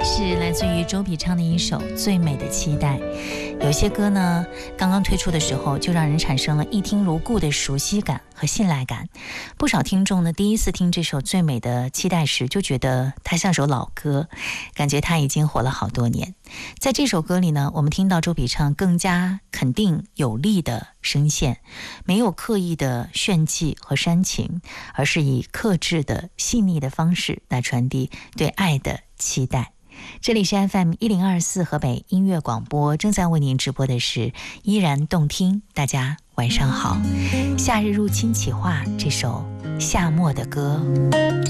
是来自于周笔畅的一首《最美的期待》。有些歌呢，刚刚推出的时候就让人产生了一听如故的熟悉感和信赖感。不少听众呢，第一次听这首《最美的期待》时，就觉得它像首老歌，感觉它已经火了好多年。在这首歌里呢，我们听到周笔畅更加肯定有力的声线，没有刻意的炫技和煽情，而是以克制的细腻的方式来传递对爱的期待。这里是 FM1024 河北音乐广播，正在为您直播的是依然动听。大家晚上好。夏日入侵企划这首夏末的歌。